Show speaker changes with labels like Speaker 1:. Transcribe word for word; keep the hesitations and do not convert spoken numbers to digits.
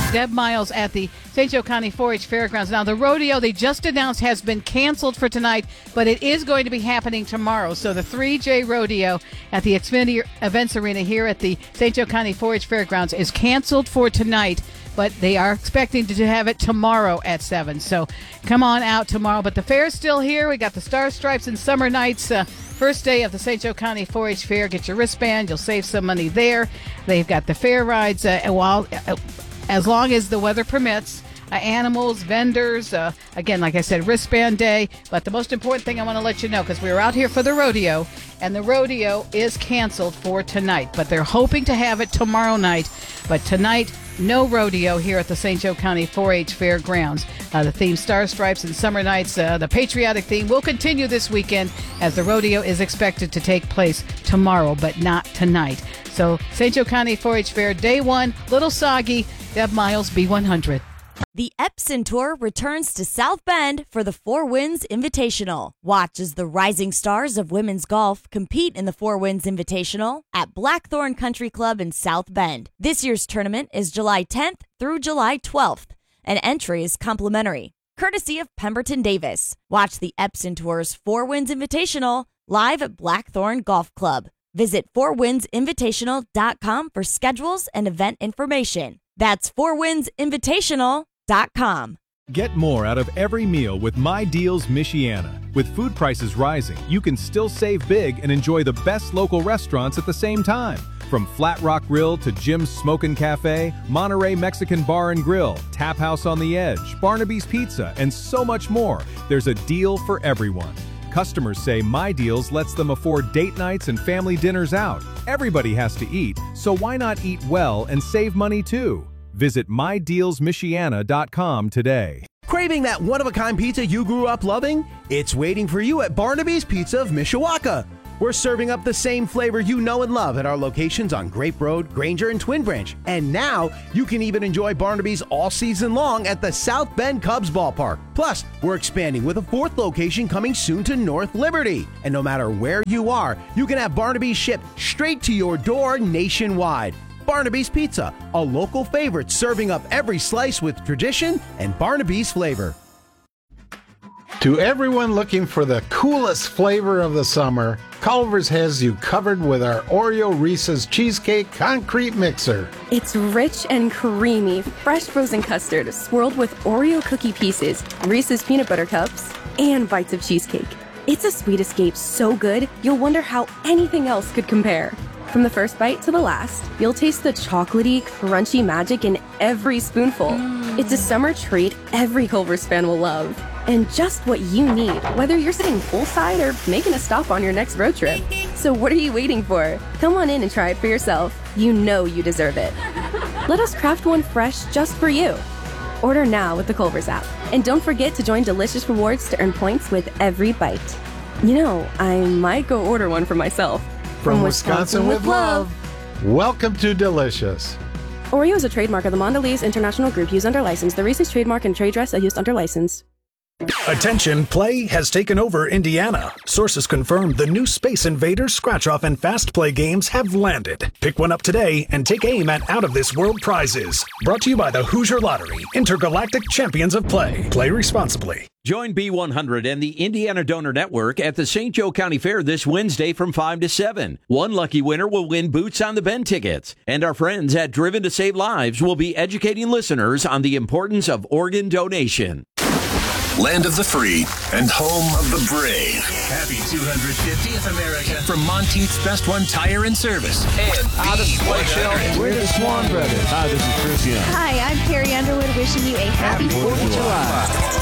Speaker 1: Deb Miles at the Saint Joe County four H Fairgrounds. Now, the rodeo they just announced has been canceled for tonight, but it is going to be happening tomorrow. So the three J Rodeo at the Xfinity Events Arena here at the Saint Joe County four H Fairgrounds is canceled for tonight, but they are expecting to have it tomorrow at seven. So come on out tomorrow. But the fair is still here. We got the Star Stripes and Summer Nights. Uh, first day of the Saint Joe County four H Fair. Get your wristband. You'll save some money there. They've got the fair rides uh, while, uh, as long as the weather permits. Uh, animals, vendors, uh, again, like I said, wristband day. But the most important thing I want to let you know, because we were out here for the rodeo, and the rodeo is canceled for tonight. But they're hoping to have it tomorrow night. But tonight, no rodeo here at the Saint Joe County four H Fairgrounds. Uh, the theme Star Stripes and Summer Nights, uh, the patriotic theme, will continue this weekend as the rodeo is expected to take place tomorrow, but not tonight. So Saint Joe County four H Fair, day one, little soggy. Deb Miles, B one hundred.
Speaker 2: The Epson Tour returns to South Bend for the Four Winds Invitational. Watch as the rising stars of women's golf compete in the Four Winds Invitational at Blackthorn Country Club in South Bend. This year's tournament is July tenth through July twelfth, and entry is complimentary, courtesy of Pemberton Davis. Watch the Epson Tour's Four Winds Invitational live at Blackthorn Golf Club. Visit four winds invitational dot com for schedules and event information. That's four winds invitational dot com.
Speaker 3: Get more out of every meal with My Deals Michiana. With food prices rising, you can still save big and enjoy the best local restaurants at the same time. From Flat Rock Grill to Jim's Smokin' Cafe, Monterey Mexican Bar and Grill, Tap House on the Edge, Barnaby's Pizza, and so much more, there's a deal for everyone. Customers say My Deals lets them afford date nights and family dinners out. Everybody has to eat, so why not eat well and save money too? Visit my deals michiana dot com today.
Speaker 4: Craving that one-of-a-kind pizza you grew up loving? It's waiting for you at Barnaby's Pizza of Mishawaka. We're serving up the same flavor you know and love at our locations on Grape Road, Granger, and Twin Branch. And now you can even enjoy Barnaby's all season long at the South Bend Cubs Ballpark. Plus, we're expanding with a fourth location coming soon to North Liberty. And no matter where you are, you can have Barnaby's shipped straight to your door nationwide. Barnaby's Pizza, a local favorite serving up every slice with tradition and Barnaby's flavor.
Speaker 5: To everyone looking for the coolest flavor of the summer, Culver's has you covered with our Oreo Reese's Cheesecake Concrete Mixer.
Speaker 6: It's rich and creamy, fresh frozen custard swirled with Oreo cookie pieces, Reese's peanut butter cups, and bites of cheesecake. It's a sweet escape so good, you'll wonder how anything else could compare. From the first bite to the last, you'll taste the chocolatey, crunchy magic in every spoonful. Mm. It's a summer treat every Culver's fan will love. And just what you need, whether you're sitting poolside or making a stop on your next road trip. So what are you waiting for? Come on in and try it for yourself. You know you deserve it. Let us craft one fresh just for you. Order now with the Culver's app. And don't forget to join Delicious Rewards to earn points with every bite. You know, I might go order one for myself.
Speaker 5: From, From Wisconsin, Wisconsin with love. Welcome to Delicious.
Speaker 6: Oreo is a trademark of the Mondelez International Group used under license. The Reese's trademark and trade dress are used under license.
Speaker 7: Attention, play has taken over Indiana. Sources confirm the new Space Invaders, Scratch Off, and Fast Play games have landed. Pick one up today and take aim at out-of-this-world prizes. Brought to you by the Hoosier Lottery, Intergalactic Champions of Play. Play responsibly.
Speaker 8: Join B one hundred and the Indiana Donor Network at the Saint Joe County Fair this Wednesday from five to seven. One lucky winner will win Boots on the Bend tickets. And our friends at Driven to Save Lives will be educating listeners on the importance of organ donation.
Speaker 9: Land of the free and home of the brave. Happy two hundred fiftieth America from Monteith's Best One Tire and Service. And
Speaker 10: ah, this is Blake Shelton. We're the Swan Brothers.
Speaker 11: Hi, this is Chris Young.
Speaker 12: Hi, I'm Carrie Underwood wishing you a happy fourth of July.